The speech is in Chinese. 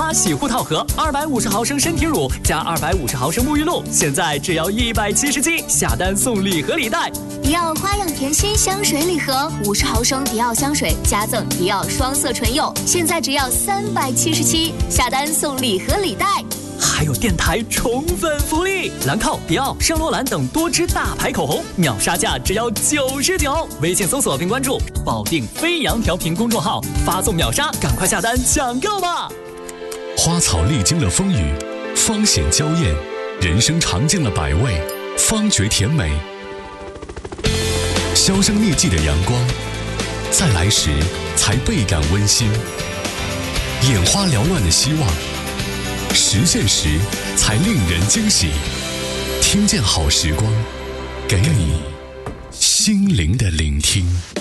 妈洗护套盒，250毫升身体乳加250毫升沐浴露，现在只要177，下单送礼盒礼袋。 迪奥花样甜心香水礼盒，50毫升迪奥香水加赠迪奥双色唇釉，现在只要377，下单送礼盒礼袋。 还有电台宠粉福利，兰蔻、迪奥、圣罗兰等多支大牌口红秒杀价只要99。微信搜索并关注保定飞扬调频公众号，发送秒杀，赶快下单抢购吧！ 花草历经了风雨，方显娇艳；人生尝尽了百味，方觉甜美。销声匿迹的阳光，再来时才倍感温馨；眼花缭乱的希望，实现时才令人惊喜。听见好时光，给你心灵的聆听。